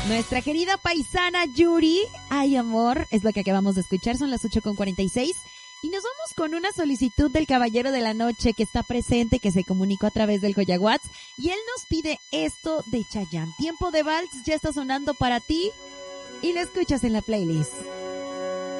Nuestra querida paisana Yuri, ay amor, es lo que acabamos de escuchar, son las 8:46. Y nos vamos con una solicitud del Caballero de la Noche que está presente, que se comunicó a través del Joyaguats. Y él nos pide esto de Chayanne. Tiempo de Vals ya está sonando para ti y lo escuchas en la playlist.